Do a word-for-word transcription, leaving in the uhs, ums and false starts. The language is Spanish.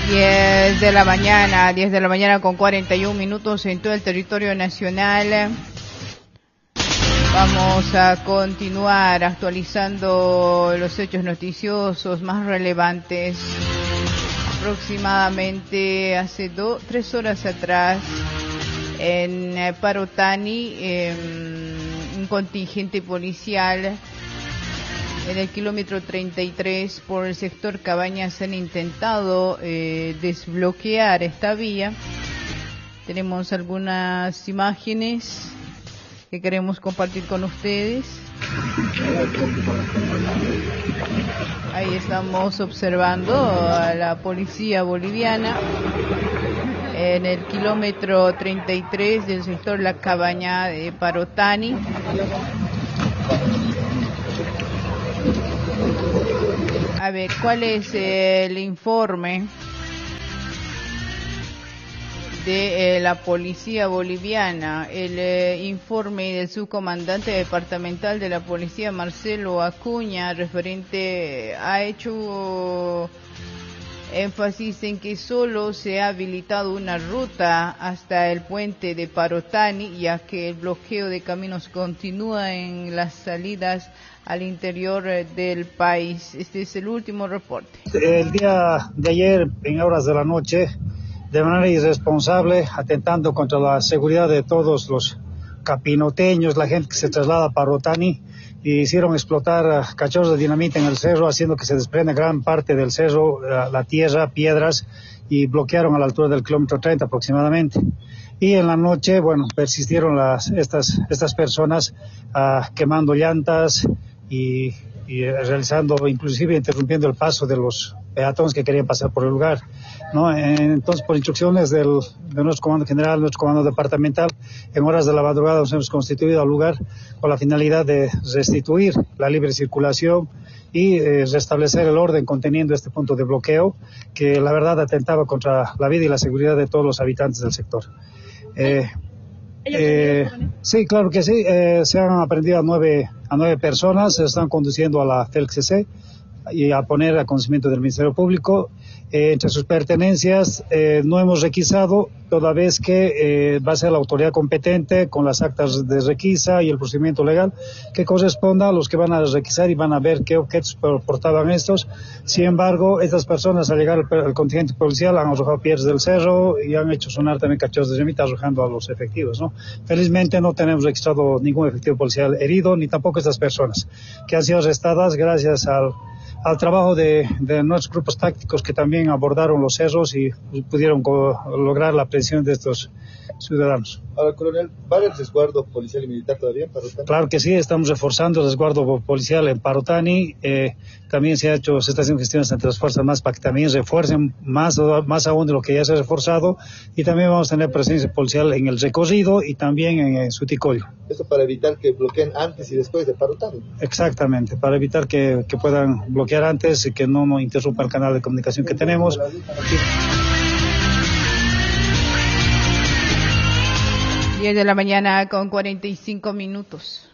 diez de la mañana, diez de la mañana con cuarenta y un minutos en todo el territorio nacional. Vamos a continuar actualizando los hechos noticiosos más relevantes. Aproximadamente hace dos, tres horas atrás, en Parotani, eh, un contingente policial en el kilómetro treinta y tres por el sector Cabañas han intentado eh, desbloquear esta vía. Tenemos algunas imágenes que queremos compartir con ustedes. Ahí estamos observando a la policía boliviana en el kilómetro treinta y tres del sector La Cabaña de Parotani. A ver, ¿cuál es el informe de eh, la policía boliviana? El eh, informe del subcomandante departamental de la policía, Marcelo Acuña, referente, ha hecho énfasis en que solo se ha habilitado una ruta hasta el puente de Parotani, ya que el bloqueo de caminos continúa en las salidas al interior del país. Este es el último reporte. El día de ayer, en horas de la noche, de manera irresponsable, atentando contra la seguridad de todos los capinoteños, la gente que se traslada a Parotani, y hicieron explotar cachorros de dinamita en el cerro, haciendo que se desprenda gran parte del cerro, la tierra, piedras, y bloquearon a la altura del kilómetro treinta aproximadamente. Y en la noche, bueno, persistieron las, estas, estas personas uh, quemando llantas y, y realizando, inclusive interrumpiendo el paso de los peatones que querían pasar por el lugar, ¿no? Entonces, por instrucciones del, de nuestro comando general, nuestro comando departamental, en horas de la madrugada nos hemos constituido al lugar con la finalidad de restituir la libre circulación y eh, restablecer el orden conteniendo este punto de bloqueo que la verdad atentaba contra la vida y la seguridad de todos los habitantes del sector. Eh, eh, sí, claro que sí, eh, se han aprendido a nueve, a nueve personas, se están conduciendo a la F E L C C y a poner a conocimiento del Ministerio Público. Eh, entre sus pertenencias eh, no hemos requisado, toda vez que eh, va a ser la autoridad competente con las actas de requisa y el procedimiento legal que corresponda a los que van a requisar y van a ver qué objetos portaban estos. Sin embargo, estas personas al llegar al, al contingente policial han arrojado piedras del cerro y han hecho sonar también cachorros de dinamita arrojando a los efectivos, ¿no? Felizmente no tenemos registrado ningún efectivo policial herido, ni tampoco estas personas que han sido arrestadas gracias al al trabajo de, de nuestros grupos tácticos que también abordaron los cerros y pudieron co- lograr la aprehensión de estos ciudadanos. Ahora, coronel, ¿vale el resguardo policial y militar todavía en Parotani? Claro que sí, estamos reforzando el resguardo policial en Parotani. Eh, también se ha hecho, se está haciendo gestiones entre las fuerzas más para que también refuercen más, más aún de lo que ya se ha reforzado, y también vamos a tener presencia policial en el recorrido y también en, en Suticoyo. Eso para evitar que bloqueen antes y después de Parotani. Exactamente, para evitar que, que puedan bloquear antes y que no nos interrumpa el canal de comunicación que tenemos. diez de la mañana con cuarenta y cinco minutos.